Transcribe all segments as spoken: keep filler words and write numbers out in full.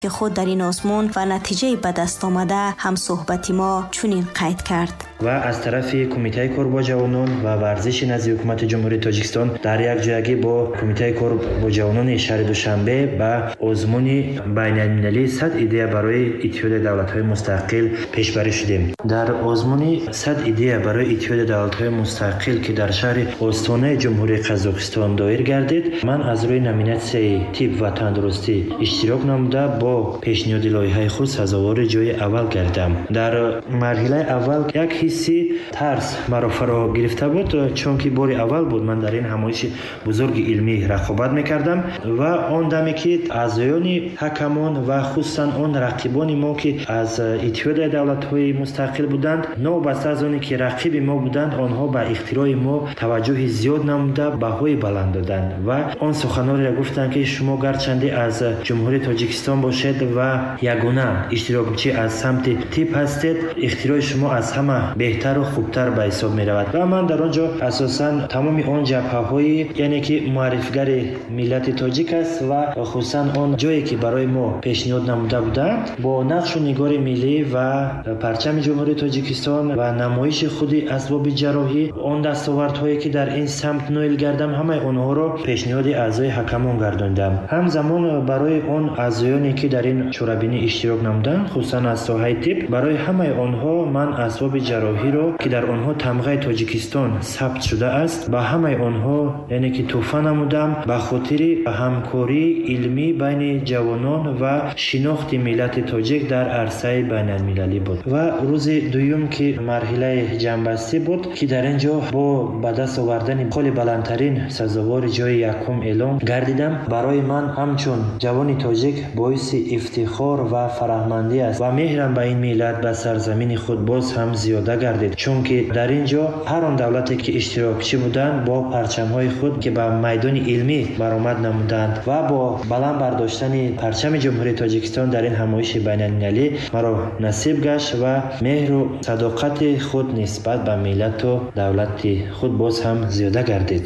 که خود در این آزمون و نتیجه به دست آمده هم صحبت ما چنین قید کرد. و از طرف کمیته کار با جوانان و ورزش نزد حکومت جمهوری تاجیکستان در یک جایگی با کمیته کار با جوانان شهر دوشنبه به آزمون بین‌المللی صد ایده برای اتحاد دولت‌های مستقل پیشبری شدیم. در آزمون صد ایده برای اتحاد دولت‌های مستقل که در شهر آستانه جمهوری قزاقستان دایر گردید، من از روی نامیناسیون طب و تندرستی اشتراک نموده با پیشنهاد لایحه خود سزاوار جای اول گردم. در مرحله اول یک حسی ترس مرا فرا گرفته بود، چون که بار اول بود من در این همایش بزرگ علمی رقابت میکردم و آن دمی که اعضایان حکمان و خصوصا آن رقیبان ما که از اتحاد دولت‌های مستقل بودند، نوبسته از آنی که رقیب ما بودند، آنها به اختراع ما توجه زیاد نموده بهای بلند دادند و آن سخنان را گفتند که شما گرچنده از جمهوری تاجیکستان باشید و یگانه اشتراکچی از سمت تیپ هستید، اختراع شما از همه بهتر و خوبتر به حساب می رود. و من در آنجا اساساً تمام آن جبهه‌های یعنی که معرفیگر ملت تاجیک است و خصوصا آن جایی که برای ما پیشنهاد نموده بودند با نقش و نگار ملی و پرچم جمهوری تاجیکستان و نمایش خود اسباب جراحی، آن دستاوردهایی که در این سمت نایل گردم، همه آنها را پیشنهاد اعضای حکمان گرداندم. همزمان برای آن اعضایانی که در این شورابینی اشتراک نمودند، خصوصا از ساحه طب، برای همه آنها من اسباب جراحی را که در آنها تمغه تاجیکستان ثبت شده است به همه آنها یعنی که تحفه نمودم به خاطر همکاری علمی بین جوانان و شناخت ملت تاجیک در عرصه بین‌المللی بود. و روز دوم که مرحله جنبستی بود که در اینجا با به دست آوردن خیلی بلندترین سزاوار جای یکم اعلام گردیدم، برای من همچون جوان تاجیک باعث افتخار و فرحمندی است و مهرم به این ملت به سرزمین خود باز هم زیاده گردید، چون که در اینجا هر آن دولتی که اشتراکچی بودند با پرچم‌های خود که به میدان علمی برآمد نمودند و با بلند برداشتن پرچم جمهوری تاجیکستان در این همایش بین‌المللی مرا نصیب گشت و مهر و صداقت خود نسبت به ملت و دولت خود باز هم زیاده گردید.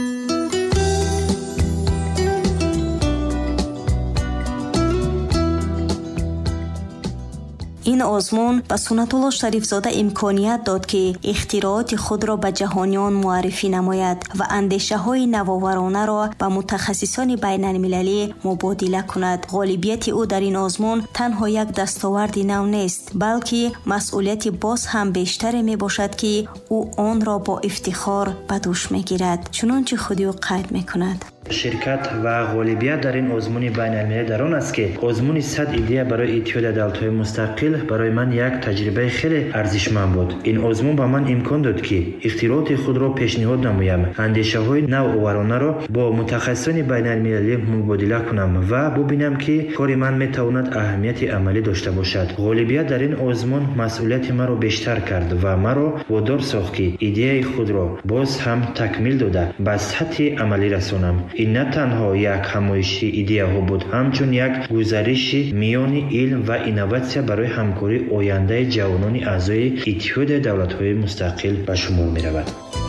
این آزمون به سنت الله شریف زاده امکانیت داد که اختراعات خود را به جهانیان معرفی نماید و اندیشه های نوآورانه را به متخصصان بین المللی مبادله کند. غالبیت او در این آزمون تنها یک دستاورد نو نیست، بلکه مسئولیت باز هم بیشتر می باشد که او آن را با افتخار به دوش می گیرد، چنانچه خودی او قید می کند. شرکت و غالبیت در این آزمون بین‌المللی در آن است که آزمون صد ایده برای اتحاد دولت‌های مستقل برای من یک تجربه خیلی ارزشمند بود. این آزمون به من امکان داد که اختراعات خود را پیشنهاد نمایم، اندیشه‌های نوآورانه را با متخصصان بین‌المللی مبادله کنم و ببینم که کار من میتواند اهمیت عملی داشته باشد. غالبیت در این آزمون مسئولیت مرا بیشتر کرد و مرا وادار ساخت که ایده خود را باز هم تکمیل داده به سطح عملی رسانم. این نه تنها یک همایش ایده ها بود، همچون یک گزارش میان علم و اینواسیون برای همکاری آینده جوانان اعضای اتحاد دولت‌های مستقل به شمار می رود.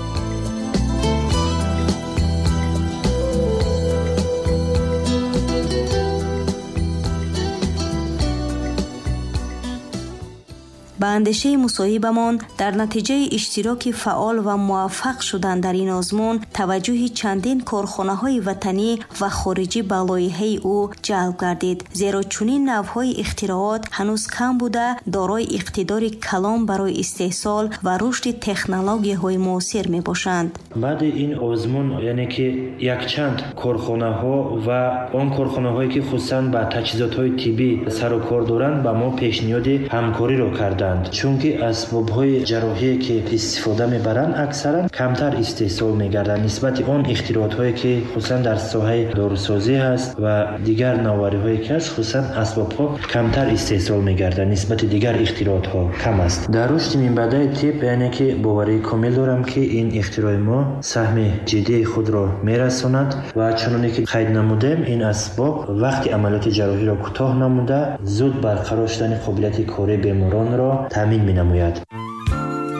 به اندیشه مصاحبمان در نتیجه اشتراک فعال و موفق شدن در این آزمون توجه چندین کارخانه‌های وطنی و خارجی به لایحه او جلب گردید، زیرا چنین نوع‌های اختراعات هنوز کم بوده دارای اقتدار کلان برای استحصال و رشد تکنولوژی‌های معاصر میباشند. بعد این آزمون یعنی که یک چند کارخانه‌ها و آن کارخانه‌هایی که خصوصاً به تجهیزات‌های طبی سر و کار دارند به ما پیشنهاد همکاری را کردند، چون که اسباب‌های جراحی که استفاده می‌برند اکثرا کمتر استحصال می‌گردند نسبت آن اختراعات‌هایی که خصوصا در ساحه داروسازی هست و دیگر نوآوری‌هایی که خصوصا اسباب‌ها کمتر استحصال می‌گردند نسبت دیگر اختراعات‌ها کم است. در رشد منبع طب یعنی که باوری کامل دارم که این اختراع ما سهم جدی خود را می‌رساند و چنانه که قید نمودم این اسباب وقتی عملیات جراحی را کوتاه نموده زود برقرار شدن قابلیت کاری بیماران را تامین می‌نماید.